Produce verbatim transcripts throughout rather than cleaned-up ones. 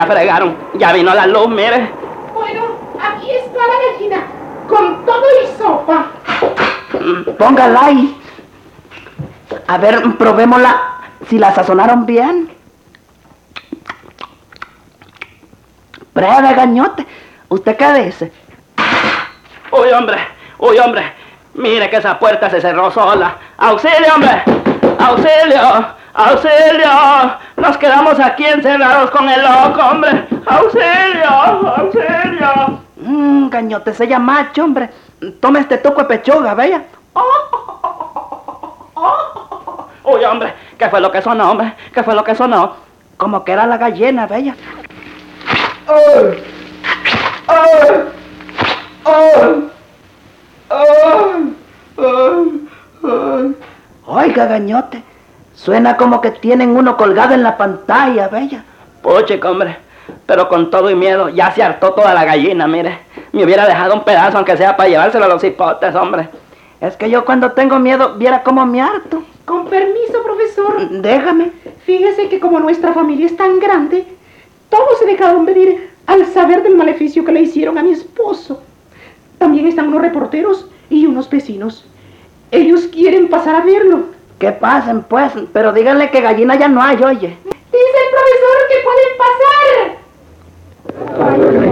fregaron, ya vino la luz, mire. Bueno, aquí está la gallina, con todo y sopa. Póngala ahí. A ver, probémosla, si la sazonaron bien. Pruebe, gañote. ¿Usted qué dice? Uy, hombre, uy, hombre, mire que esa puerta se cerró sola. ¡Auxilio, hombre! ¡Auxilio! ¡Auxilio! Nos quedamos aquí encerrados con el loco, hombre. ¡Auxilio! ¡Auxilio! Mmm, gañote, se llama macho, hombre. Tome este toco de pechuga, vea. Uy, hombre, ¿qué fue lo que sonó, hombre? ¿Qué fue lo que sonó? Como que era la gallina, vea. ¡Ay! ¡Ay! ¡Ay! ¡Ay! ¡Ay! ¡Ay! Oiga, gañote, suena como que tienen uno colgado en la pantalla, bella. Puchica, hombre, pero con todo y miedo, ya se hartó toda la gallina, mire. Me hubiera dejado un pedazo, aunque sea para llevárselo a los hipotes, hombre. Es que yo cuando tengo miedo, viera cómo me harto. Con permiso, profesor. Déjame. Fíjese que como nuestra familia es tan grande, todos se dejaron venir al saber del maleficio que le hicieron a mi esposo. También están unos reporteros y unos vecinos. Ellos quieren pasar a verlo. Que pasen, pues, pero díganle que gallina ya no hay, oye. Dice el profesor que pueden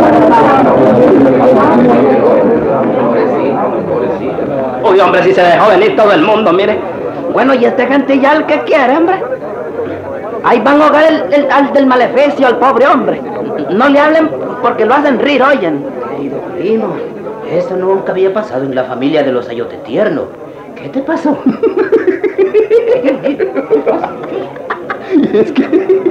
pasar. Uy, hombre, si se dejó venir todo el mundo, mire. Bueno, y este gentillal, ¿qué quiere, hombre? Ahí van a ahogar el, el, al del maleficio, al pobre hombre. No le hablen porque lo hacen rir, oyen. Querido primo, eso nunca había pasado en la familia de los Ayote Tierno. ¿Qué te pasó? Es que...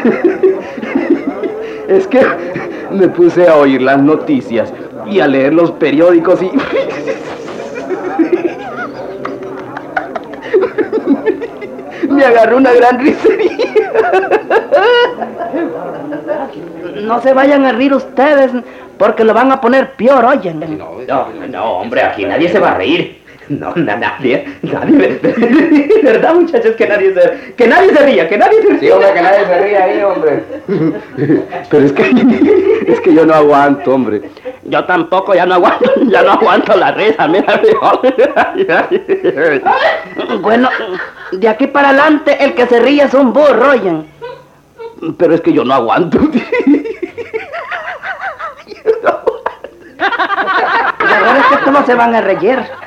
Es que me puse a oír las noticias y a leer los periódicos y... Me agarró una gran risería. No se vayan a rir ustedes, porque lo van a poner peor, oyen. No, no, no, hombre, aquí nadie se va a reír. No, na, nadie, nadie. ¿Verdad, muchachos? Que nadie se, que nadie se ría, que nadie se ría. Sí, hombre, que nadie se ría ahí, hombre. Pero es que, es que yo no aguanto, hombre. Yo tampoco, ya no aguanto, ya no aguanto la risa, mira, viejo. Bueno, de aquí para adelante, el que se ríe es un burro, oyen. Pero es que yo no aguanto. La verdad es que estos no se van a reír.